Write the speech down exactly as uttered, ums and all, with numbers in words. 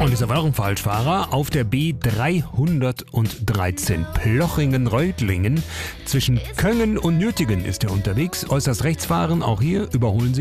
Und dieser war auch ein Falschfahrer auf der B dreihundertdreizehn Plochingen-Reutlingen. Zwischen Köngen und Nürtingen ist er unterwegs. Äußerst rechts fahren, auch hier überholen Sie